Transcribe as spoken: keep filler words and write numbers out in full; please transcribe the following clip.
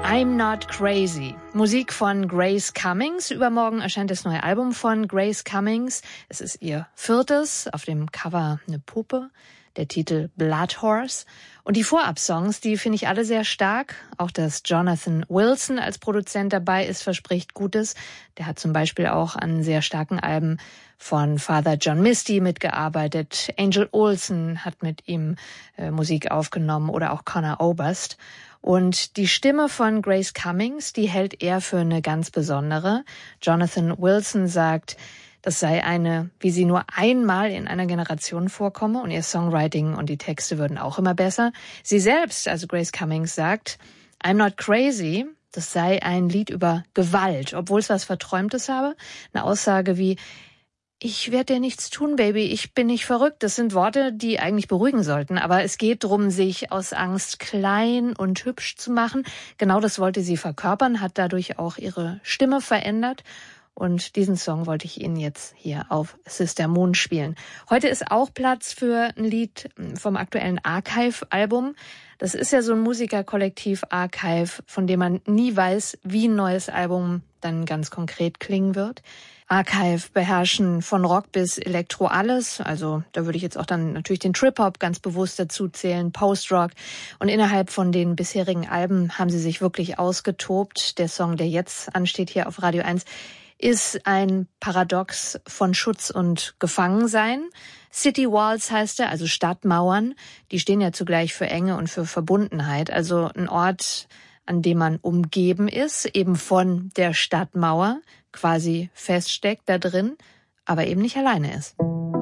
I'm Not Crazy. Musik von Grace Cummings. Übermorgen erscheint das neue Album von Grace Cummings. Es ist ihr viertes, auf dem Cover eine Puppe, der Titel Blood Horse. Und die Vorab-Songs, die finde ich alle sehr stark. Auch dass Jonathan Wilson als Produzent dabei ist, verspricht Gutes. Der hat zum Beispiel auch an sehr starken Alben von Father John Misty mitgearbeitet. Angel Olsen hat mit ihm äh, Musik aufgenommen oder auch Conor Oberst. Und die Stimme von Grace Cummings, die hält er für eine ganz besondere. Jonathan Wilson sagt, das sei eine, wie sie nur einmal in einer Generation vorkomme, und ihr Songwriting und die Texte würden auch immer besser. Sie selbst, also Grace Cummings, sagt, I'm Not Crazy, das sei ein Lied über Gewalt, obwohl es was Verträumtes habe. Eine Aussage wie, ich werde dir nichts tun, Baby, ich bin nicht verrückt. Das sind Worte, die eigentlich beruhigen sollten. Aber es geht darum, sich aus Angst klein und hübsch zu machen. Genau das wollte sie verkörpern, hat dadurch auch ihre Stimme verändert. Und diesen Song wollte ich Ihnen jetzt hier auf Sister Moon spielen. Heute ist auch Platz für ein Lied vom aktuellen Archive-Album. Das ist ja so ein Musikerkollektiv Archive, von dem man nie weiß, wie ein neues Album dann ganz konkret klingen wird. Archive beherrschen von Rock bis Elektro alles. Also da würde ich jetzt auch dann natürlich den Trip-Hop ganz bewusst dazu zählen, Post-Rock. Und innerhalb von den bisherigen Alben haben sie sich wirklich ausgetobt. Der Song, der jetzt ansteht hier auf Radio eins, ist ein Paradox von Schutz und Gefangensein. City Walls heißt er, also Stadtmauern. Die stehen ja zugleich für Enge und für Verbundenheit. Also ein Ort, an dem man umgeben ist, eben von der Stadtmauer, quasi feststeckt da drin, aber eben nicht alleine ist.